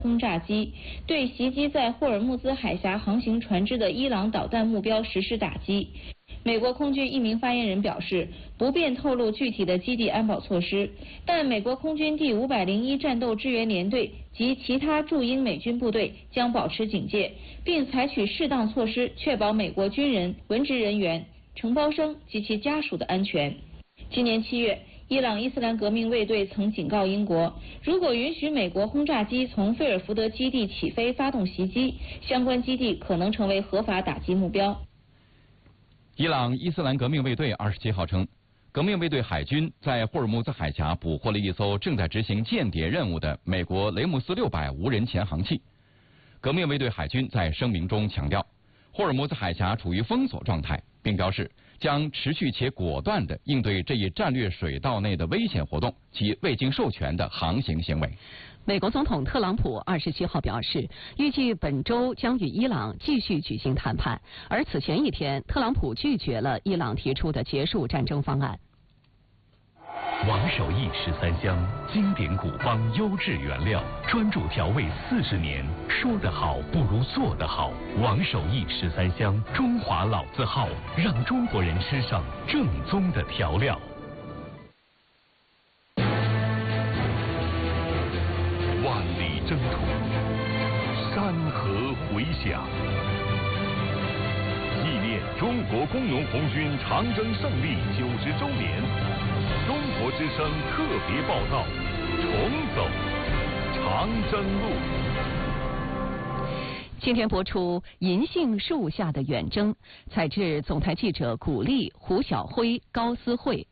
轰炸机，对袭击在霍尔木兹海峡航行船只的伊朗导弹目标实施打击。美国空军一名发言人表示，不便透露具体的基地安保措施，但美国空军第501战斗支援联队及其他驻英美军部队将保持警戒，并采取适当措施，确保美国军人、文职人员、承包商及其家属的安全。今年7月，伊朗伊斯兰革命卫队曾警告英国，如果允许美国轰炸机从费尔福德基地起飞发动袭击，相关基地可能成为合法打击目标。 伊朗伊斯兰革命卫队27号称，革命卫队海军在霍尔木兹海峡捕获了一艘正在执行间谍任务的美国雷姆斯600无人潜航器。革命卫队海军在声明中强调，霍尔木兹海峡处于封锁状态，并表示将持续且果断地应对这一战略水道内的危险活动及未经授权的航行行为。 美国总统特朗普27号表示，预计本周将与伊朗继续举行谈判，而此前一天，特朗普拒绝了伊朗提出的结束战争方案。 王守义13香，经典古方，优质原料，专注调味40年。说得好不如做得好。王守义13香，中华老字号，让中国人吃上正宗的调料。万里征途，山河回响，纪念中国工农红军长征胜利90周年。中国之声特别报道：重走长征路。 今天播出《银杏树下的远征》，采制总台记者古丽、胡晓辉、高思慧。